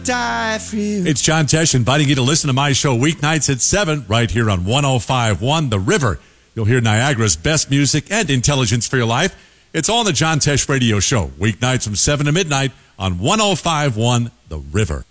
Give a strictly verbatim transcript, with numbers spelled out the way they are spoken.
Die for you. It's John Tesh inviting you to listen to my show weeknights at seven right here on one oh five point one The River. You'll hear Niagara's best music and intelligence for your life. It's all on the John Tesh Radio Show, weeknights from seven to midnight on one oh five point one The River.